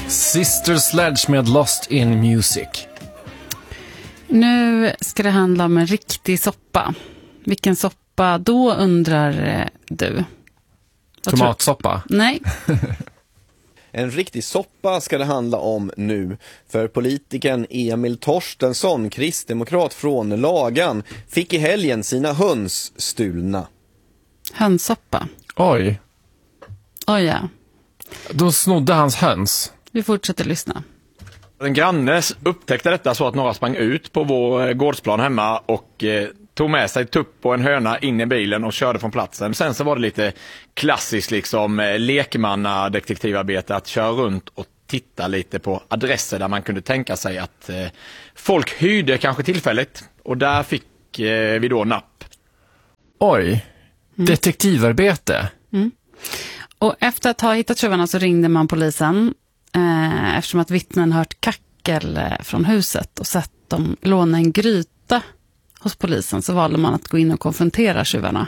Sister Sledge med Lost in Music. Nu ska det handla om en riktig soppa. Vilken soppa då, undrar du? Tomatsoppa? Nej. En riktig soppa ska det handla om nu, för politikern Emil Torstensson, kristdemokrat från Lagan, fick i helgen sina höns stulna. Hönssoppa? Oj. Oj, ja. Då snodde hans höns. Vi fortsätter lyssna. En granne upptäckte detta så att några sprang ut på vår gårdsplan hemma och tog med sig tupp och en höna in i bilen och körde från platsen. Sen så var det lite klassiskt liksom lekmannadetektivarbete att köra runt och titta lite på adresser där man kunde tänka sig att folk hyrde kanske tillfälligt. Och där fick vi då napp. Oj, detektivarbete. Mm. Och efter att ha hittat tjuvarna så ringde man polisen eftersom att vittnen hört kackel från huset och sett dem låna en gryta hos polisen, så valde man att gå in och konfrontera tjuvarna.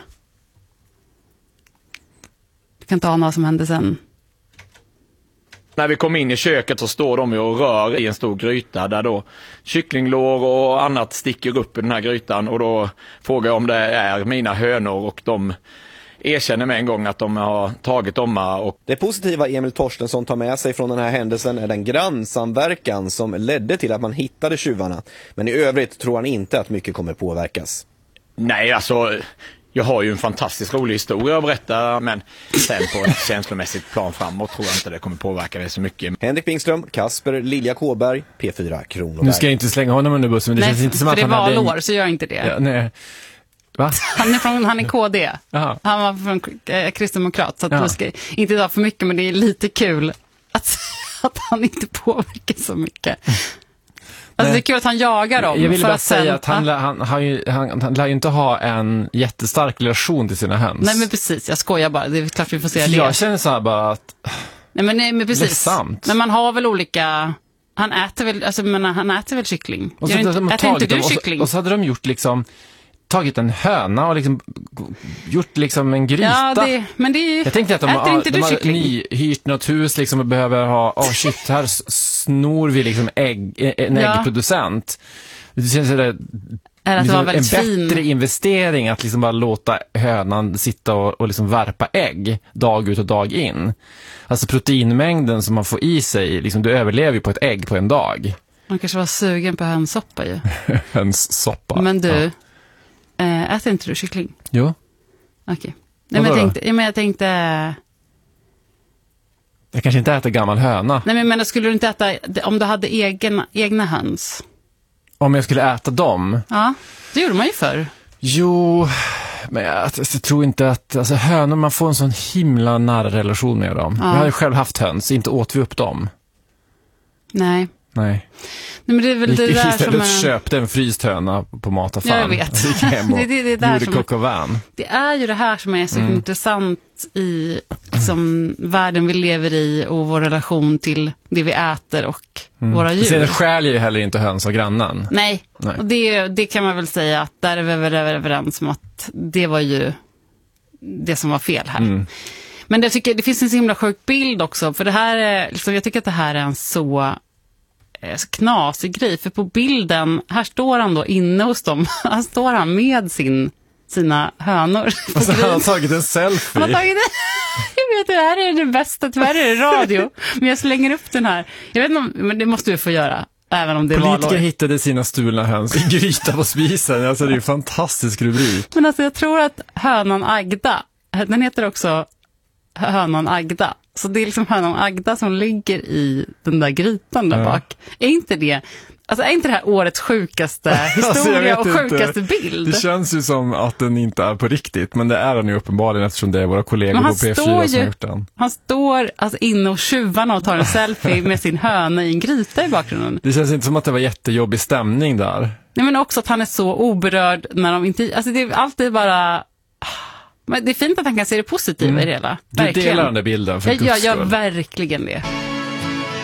Du kan inte ana vad som hände sen. När vi kom in i köket så står de och rör i en stor gryta där då kycklinglår och annat sticker upp i den här grytan, och då frågar jag om det är mina hönor och de erkänner med en gång att de har tagit dem. Och det positiva Emil Torstensson tar med sig från den här händelsen är den grannsamverkan som ledde till att man hittade tjuvarna. Men i övrigt tror han inte att mycket kommer påverkas. Nej, alltså jag har ju en fantastiskt rolig historia att berätta, men sen på ett känslomässigt plan framåt tror jag inte det kommer påverka det så mycket. Henrik Bingström, Kasper Lilja Kåberg, P4 Kronoberg. Nu ska jag inte slänga honom under bussen, men det känns inte som att han hade... Nej, för det var valår, så gör inte det. Ja, nej. Va? Han är KD. Aha. Han var från kristdemokrat, så att ska inte idag för mycket, men det är lite kul att han inte påverkar så mycket. Alltså det är kul att han jagar dem. Jag vill för bara att säga att han lär ju inte ha en jättestark relation till sina höns. Nej, men precis, jag skojar bara. Det är klart vi får säga det. Jag känner så här bara att... Nej, men precis. Ledsamt. Men man har väl olika... Han äter väl kyckling. Och så äter inte du kyckling? Och så hade de gjort liksom... tagit en höna och liksom gjort liksom en gryta. Ja, men det är... Jag tänkte att de har nyhyrt något hus liksom och behöver ha, här snor vi liksom en äggproducent. Det känns liksom en bättre investering att liksom bara låta hönan sitta och liksom värpa ägg dag ut och dag in. Alltså proteinmängden som man får i sig, liksom, du överlever ju på ett ägg på en dag. Man kanske var sugen på hönssoppa ju. Hönssoppa. Men du... äter inte du kyckling? Jo. Okej. Nej, men jag tänkte... Jag kanske inte äter gammal höna. Nej, men skulle du inte äta... Om du hade egna höns? Om jag skulle äta dem? Ja, det gjorde man ju förr. Jo, men jag tror inte att... Alltså hönor, man får en sån himla nära relation med dem. Ja. Jag har ju själv haft höns, inte åt vi upp dem. Nej. Nej, men det är väl det där istället som köpte en fryst höna på mataffären. Jag vet. det där som det är ju det här som är så intressant i liksom, världen vi lever i och vår relation till det vi äter och våra djur. Sen skäljer ju heller inte höns av grannen. Nej. Och det kan man väl säga att där är vi överens om att det var ju det som var fel här. Men det finns en så himla sjuk bild också, för det här är, liksom, jag tycker att det här är en så knasig grej, för på bilden här står han då inne hos dem. Han står han med sina hönor. Alltså, han har tagit en selfie. Han har tagit det. Jag vet, det här är det bästa. Tyvärr är det radio. Men jag slänger upp den här. Jag vet inte, men det måste du få göra. Även om det är Politiker hittade sina stulna höns i gryta på spisen. Alltså det är ju en fantastisk rubrik. Men alltså jag tror att hönan Agda, den heter också hönan Agda. Så det är liksom hönan Agda som ligger i den där grytan där bak. Är inte det här årets sjukaste historia och sjukaste bild? Det känns ju som att den inte är på riktigt, men det är den ju uppenbarligen eftersom det är våra kollegor på P4 som har gjort den. Han står alltså inne och tjuvarna och tar en selfie med sin höna i en gryta i bakgrunden. Det känns inte som att det var jättejobbig stämning där. Nej, men också att han är så oberörd när de inte... Alltså det är alltid bara... Men det är fint att han kan se det positiva i det hela. Du delar den där bilden för jag gör verkligen det.